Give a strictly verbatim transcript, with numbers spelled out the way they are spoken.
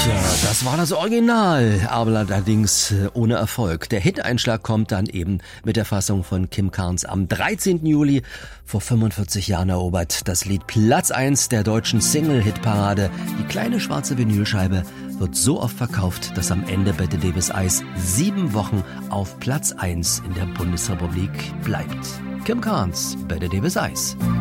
Tja, das war das Original, aber allerdings ohne Erfolg. Der Hit-Einschlag kommt dann eben mit der Fassung von Kim Carnes am dreizehnten Juli vor fünfundvierzig Jahren erobert. Das Lied Platz eins der deutschen Single-Hit-Parade. Die kleine schwarze Vinylscheibe wird so oft verkauft, dass am Ende Bette Davis Eyes sieben Wochen auf Platz eins in der Bundesrepublik bleibt. Kim Carnes, Bette Davis Eyes.